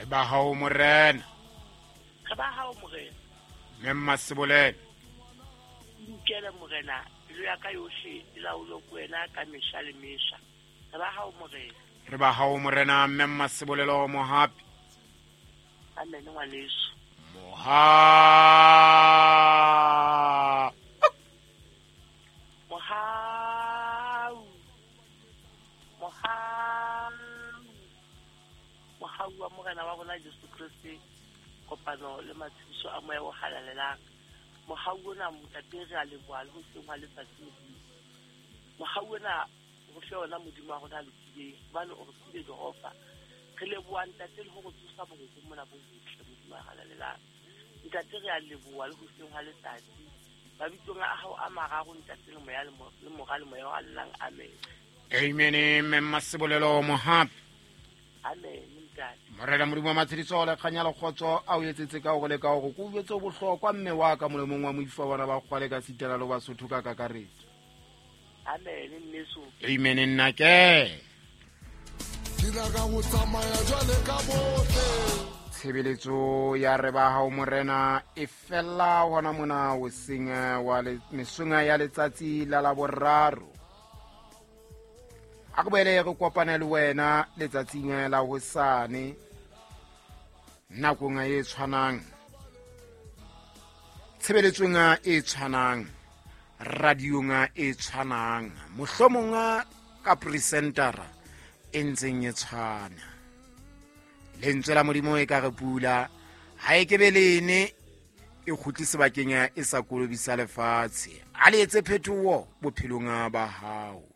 re ba hao morena Re ba hao morena. Memma Sebolelo Nkele morena, pelo ya ka yohle e laolo kwena ka mesha le mesha. Re ba hao morena. re ba hao morena Memma Sebolelo mohapi Amen ngwaneso. moha Mohau wa morena wa rona Jesu Kriste kopano le mathuso a moya o halalelang. Mohau ona motate re a leboha le ho seng wa letsatsi modimo. Mohau ona ho fe ona modimo wa rona le tsebeng hobane o re tsile Jehova. Re leboha ntate le ho re tsosa boroko mona bo botle modimo wa halalelang. Ntate re a leboha le ho seng wa letsatsi. Mabitsong a hao a mararo ntate le moya le moral moya wa halalelang. Amen. amen Memma Sebolelo mohapi Amen ntate. morena modimo wa matshediso le kganya le khotso a o etsetse ka go le ka go go betse bohlokwa mme wa ka molemong wa moifa bona ba kgwale ka sitela le Basotho ka kakaretso. Amen nneso. Amen nnake tshebeletso ya re ba hao morena e fella hona mona o senga wa le mesonga ya letsatsi la boraro. A go bele go kopana le wena letsatsing la hosane nakong e tshwanang tshebeletsong e tshwanang radiong e tshwanang mohlomong ka presentara e ntseng e tshwana lentswe la modimo e ka re pula ha e ke belene e khutli sebakeng e sa kolobisa lefatshe a le etse phethoho bophelong ba hao.